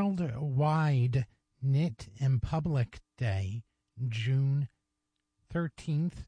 Worldwide Knit in Public Day, June 13th,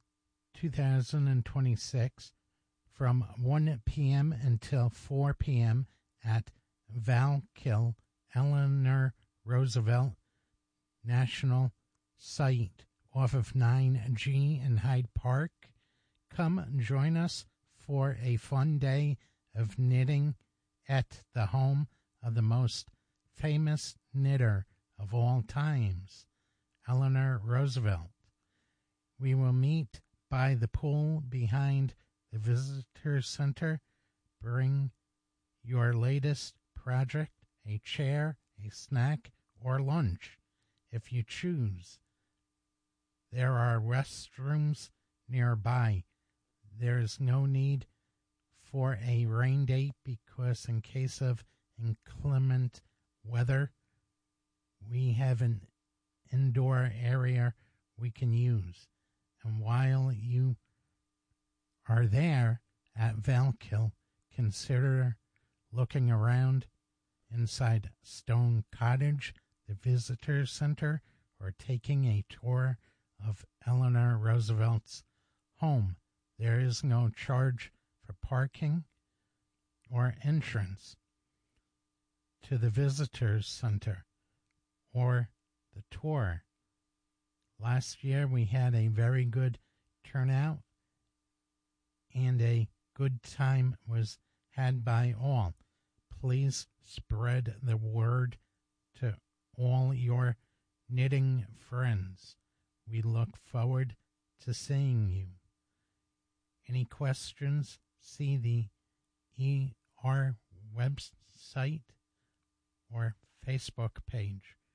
2026, from 1 p.m. until 4 p.m. at Valkill Eleanor Roosevelt National Site off of 9G in Hyde Park. Come join us for a fun day of knitting at the home of the most famous knitter of all times, Eleanor Roosevelt. We will meet by the pool behind the Visitor Center. Bring your latest project, a chair, a snack, or lunch, if you choose. There are restrooms nearby. There is no need for a rain date because in case of inclement weather, we have an indoor area we can use. And while you are there at Valkill, consider looking around inside Stone Cottage, the Visitor Center, or taking a tour of Eleanor Roosevelt's home. There is no charge for parking or entrance to the Visitor Center or the tour. Last year we had a very good turnout and a good time was had by all. Please spread the word to all your knitting friends. We look forward to seeing you. Any questions? See the ER website or Facebook page.